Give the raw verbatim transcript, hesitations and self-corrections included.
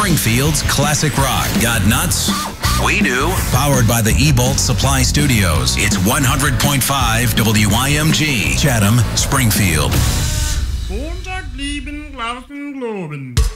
Springfield's classic rock. Got nuts? We do. Powered by the eBolt Supply Studios. It's one hundred point five W I M G. Chatham, Springfield. Montag blieben Glauben globen.